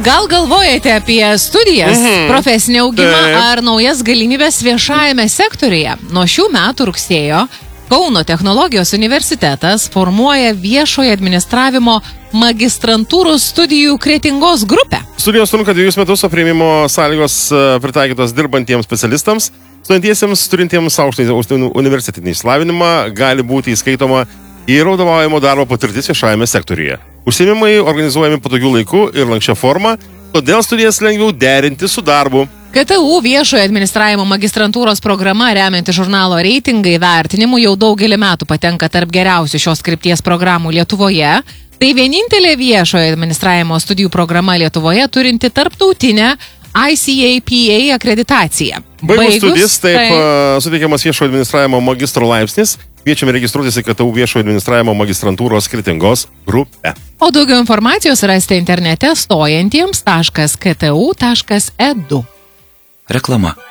Gal galvojate apie studijas, profesinį augimą ar naujas galimybės viešajame sektoriuje? Nuo šių metų rugsėjo Kauno technologijos universitetas formuoja viešojo administravimo magistrantūros studijų Kretingos grupę. Studijos trunka 2 metus, o priėmimo sąlygos pritaikytos dirbantiems specialistams. Studijiesiems turintiems aukštąjį universitetinį išsilavinimą gali būti įskaitoma ir vadovaujamo darbo patirtis viešajame sektoriuje. Užsiėmimai organizuojami patogių laikų ir lanksčia forma, todėl studijas lengviau derinti su darbu. KTU viešojo administravimo magistrantūros programa, remianti žurnalo reitingai vertinimu, jau daugelį metų patenka tarp geriausių šios krypties programų Lietuvoje. Tai vienintelė viešojo administravimo studijų programa Lietuvoje turinti tarptautinę ICAPA akreditaciją. Baigus studijas, suteikiamas viešojo administravimo magistro laipsnis. Kviečiame registruotis į KTU viešojo administravimo magistrantūros Kretingos grupę. O daugiau informacijos rasite internete stojantiems.ktu.edu. Reklama.